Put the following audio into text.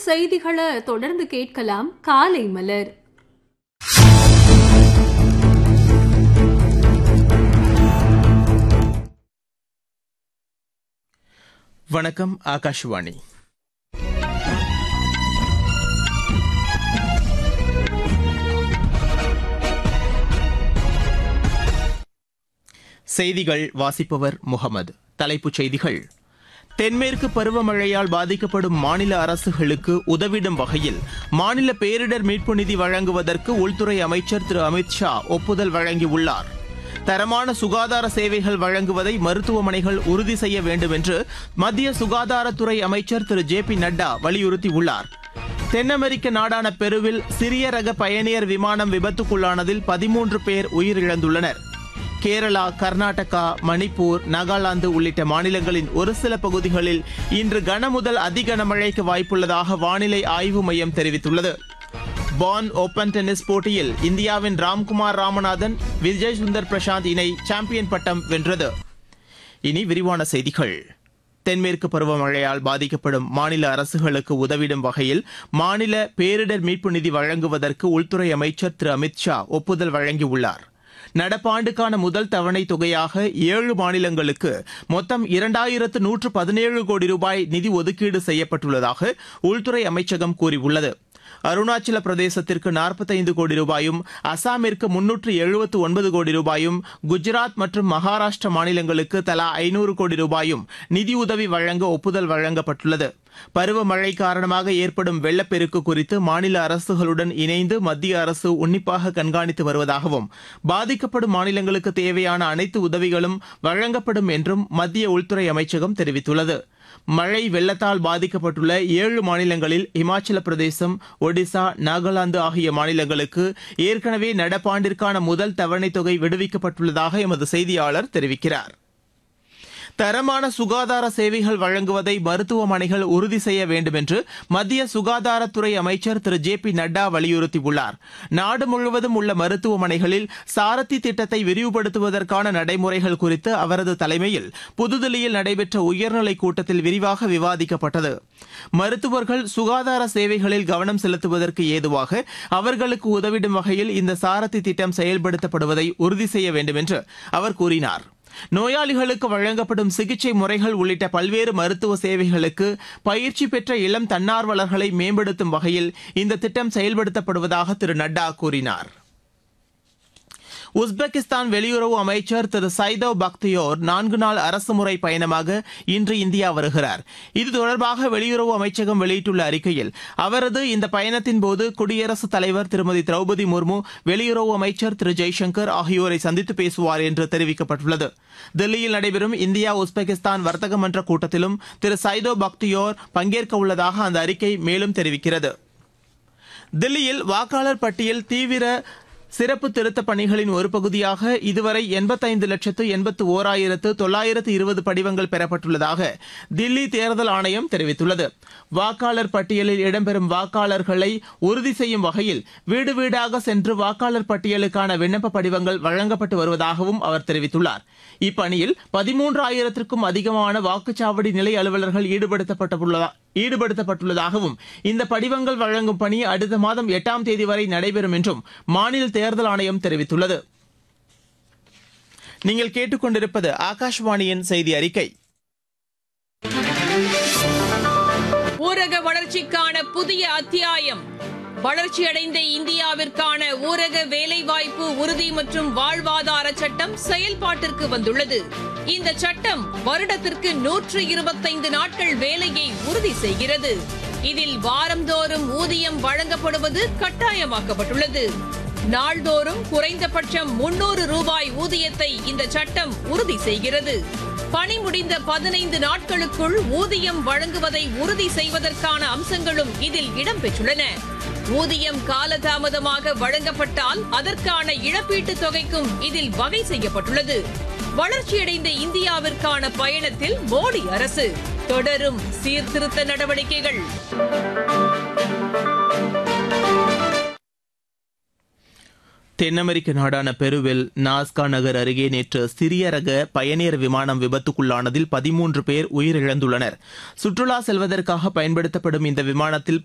செய்திகளை தொடர்ந்து கேட்கலாம். காலை மலர். வணக்கம். ஆகாஷ்வாணி. செய்திகள் வாசிப்பவர் முகமது. தலைப்புச் செய்திகள்: தென்மேற்கு பருவமழையால் பாதிக்கப்படும் மாநில அரசுகளுக்கு உதவிடும் வகையில் மாநில பேரிடர் மீட்பு நிதி வழங்குவதற்கு உள்துறை அமைச்சர் திரு அமித் ஷா ஒப்புதல் வழங்கியுள்ளார். தரமான சுகாதார சேவைகள் வழங்குவதை மருத்துவமனைகள் உறுதி செய்ய வேண்டும் என்று மத்திய சுகாதாரத்துறை அமைச்சர் திரு ஜே பி நட்டா வலியுறுத்தியுள்ளார். தென் அமெரிக்க நாடான பெருவில் சிறிய ரக பயணியர் விமானம் விபத்துக்குள்ளானதில் 13 பேர் உயிரிழந்துள்ளனர். கேரளா, கர்நாடகா, மணிப்பூர், நாகாலாந்து உள்ளிட்ட மாநிலங்களின் ஒரு சில பகுதிகளில் இன்று கனமுதல் அதிகனமழைக்கு வாய்ப்புள்ளதாக வானிலை ஆய்வு மையம் தெரிவித்துள்ளது. பான் ஓபன் டென்னிஸ் போட்டியில் இந்தியாவின் ராம்குமார் ராமநாதன், விஜய் சுந்தர் பிரசாந்த் இணை சாம்பியன் பட்டம் வென்றது. இனி விரிவான செய்திகள். தென்மேற்கு பருவமழையால் பாதிக்கப்படும் மாநில அரசுகளுக்கு உதவிடும் வகையில் மாநில பேரிடர் மீட்பு நிதி வழங்குவதற்கு உள்துறை அமைச்சர் திரு அமித் ஷா ஒப்புதல் வழங்கியுள்ளார். நடப்பாண்டுக்கான முதல் தவணை தொகையாக 7 மாநிலங்களுக்கு மொத்தம் 2117 கோடி ரூபாய் நிதி ஒதுக்கீடு செய்யப்பட்டுள்ளதாக உள்துறை அமைச்சகம் கூறியுள்ளது. அருணாச்சல பிரதேசத்திற்கு 45 கோடி ரூபாயும், அசாமிற்கு 379 கோடி ரூபாயும், குஜராத் மற்றும் மகாராஷ்டிரா மாநிலங்களுக்கு தலா 500 கோடி ரூபாயும் நிதியுதவி வழங்க ஒப்புதல் வழங்கப்பட்டுள்ளது. பருவமழை காரணமாக ஏற்படும் வெள்ளப்பெருக்கு குறித்து மாநில அரசுகளுடன் இணைந்து மத்திய அரசு உன்னிப்பாக கண்காணித்து வருவதாகவும், பாதிக்கப்படும் மாநிலங்களுக்கு தேவையான அனைத்து உதவிகளும் வழங்கப்படும் என்றும் மத்திய உள்துறை அமைச்சகம் தெரிவித்துள்ளது. மழை வெள்ளத்தால் பாதிக்கப்பட்டுள்ள 7 மாநிலங்களில் இமாச்சல பிரதேசம், ஒடிசா, நாகாலாந்து ஆகிய மாநிலங்களுக்கு ஏற்கனவே நடப்பாண்டிற்கான முதல் தவணை தொகை விடுவிக்கப்பட்டுள்ளதாக எமது செய்தியாளர் தெரிவிக்கிறார். தரமான சுகாதார சேவைகள் வழங்குவதை மருத்துவமனைகள் உறுதி செய்ய வேண்டும் என்று மத்திய சுகாதாரத்துறை அமைச்சர் திரு ஜே பி நட்டா வலியுறுத்தியுள்ளார். நாடு முழுவதும் உள்ள மருத்துவமனைகளில் சாரதி திட்டத்தை விரிவுபடுத்துவதற்கான நடைமுறைகள் குறித்து அவரது தலைமையில் புதுதில்லியில் நடைபெற்ற உயர்நிலைக் கூட்டத்தில் விரிவாக விவாதிக்கப்பட்டது. மருத்துவர்கள் சுகாதார சேவைகளில் கவனம் செலுத்துவதற்கு ஏதுவாக அவர்களுக்கு உதவிடும் வகையில் இந்த சாரதி திட்டம் செயல்படுத்தப்படுவதை உறுதி செய்ய வேண்டும் என்று அவர் கூறினார். நோயாளிகளுக்கு வழங்கப்படும் சிகிச்சை முறைகள் உள்ளிட்ட பல்வேறு மருத்துவ சேவைகளுக்கு பயிற்சி பெற்ற இளம் தன்னார்வலர்களை மேம்படுத்தும் வகையில் இந்த திட்டம் செயல்படுத்தப்படுவதாக திரு நட்டா கூறினார். உஸ்பெகிஸ்தான் வெளியுறவு அமைச்சர் திரு சைதவ் பக்தியோர் 4 நாள் அரசுமுறை பயணமாக இன்று இந்தியா வருகிறார். இது தொடர்பாக வெளியுறவு அமைச்சகம் வெளியிட்டுள்ள அறிக்கையில், அவரது இந்த பயணத்தின் போது குடியரசுத் தலைவர் திருமதி திரௌபதி முர்மு, வெளியுறவு அமைச்சர் திரு ஜெய்சங்கர் ஆகியோரை சந்தித்து பேசுவார் என்று தெரிவிக்கப்பட்டுள்ளது. தில்லியில் நடைபெறும் இந்தியா உஸ்பெகிஸ்தான் வர்த்தக மன்ற கூட்டத்திலும் திரு சைதவ் பக்தியோர் பங்கேற்க உள்ளதாக அந்த அறிக்கை மேலும் தெரிவிக்கிறது. தில்லியில் வாக்காளர் பட்டியல் தீவிர சிறப்பு திருத்தப் பணிகளின் ஒரு பகுதியாக இதுவரை 85,81,920 படிவங்கள் பெறப்பட்டுள்ளதாக தில்லி தேர்தல் ஆணையம் தெரிவித்துள்ளது. வாக்காளர் பட்டியலில் இடம்பெறும் வாக்காளர்களை உறுதி செய்யும் வகையில் வீடு வீடாக சென்று வாக்காளர் பட்டியலுக்கான விண்ணப்ப படிவங்கள் வழங்கப்பட்டு வருவதாகவும் அவர் தெரிவித்துள்ளார். இப்பணியில் 13,000க்கும் அதிகமான வாக்குச்சாவடி நிலை அலுவலர்கள் ஈடுபடுத்தப்பட்டுள்ளதாகவும், இந்த படிவங்கள் வழங்கும் பணி அடுத்த மாதம் 8ஆம் தேதி வரை நடைபெறும் என்றும் மாநில தேர்தல் ஆணையம் தெரிவித்துள்ளது. நீங்கள் கேட்டுக்கொண்டிருப்பது ஆகாஷ்வாணியின் செய்தி அறிக்கை. ஊரக வளர்ச்சிக்கான புதிய அத்தியாயம். வளர்ச்சியடைந்த இந்தியாவிற்கான ஊரக வேலைவாய்ப்பு உறுதி மற்றும் வாழ்வாதார சட்டம் செயல்பாட்டிற்கு வந்துள்ளது. இந்த சட்டம் வருடத்திற்கு 125 நாட்கள் வேலையை உறுதி செய்கிறது. இதில் வாரந்தோறும் ஊதியம் வழங்கப்படுவது கட்டாயமாக்கப்பட்டுள்ளது. நாள்தோறும் குறைந்தபட்சம் 300 ரூபாய் ஊதியத்தை இந்த சட்டம் உறுதி செய்கிறது. பணி முடிந்த 15 நாட்களுக்குள் ஊதியம் வழங்குவதை உறுதி செய்வதற்கான அம்சங்களும் இதில் இடம்பெற்றுள்ளன. ஊதியம் காலதாமதமாக வழங்கப்பட்டால் அதற்கான இழப்பீட்டுத் தொகைக்கும் இதில் வகை செய்யப்பட்டுள்ளது. வளர்ச்சியடைந்த இந்தியாவிற்கான பயணத்தில் மோடி அரசு தொடரும் சீர்திருத்த நடவடிக்கைகள். தென் அமெரிக்க நாடான பெருவில் நாஸ்கா நகர் அருகே நேற்று சிறிய ரக பயணியர் விமானம் விபத்துக்குள்ளானதில் 13 பேர் உயிரிழந்துள்ளனர். சுற்றுலா செல்வதற்காக பயன்படுத்தப்படும் இந்த விமானத்தில்